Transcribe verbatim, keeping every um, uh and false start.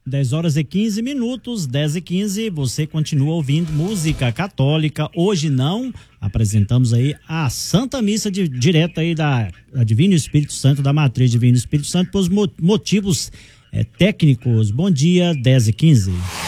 dez horas e quinze minutos, dez e quinze, você continua ouvindo música católica. Hoje não, apresentamos aí a Santa Missa de, direto aí da, da Divino Espírito Santo, da Matriz Divino Espírito Santo, por motivos é, técnicos. Bom dia, dez e quinze.